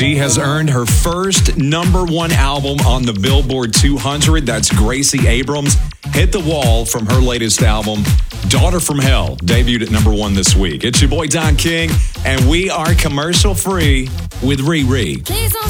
She has earned her first number one album on the Billboard 200. That's Gracie Abrams. Hit the Wall from her latest album, Daughter from Hell, debuted at number one this week. It's your boy Don King, and we are commercial free with Riri. Please don't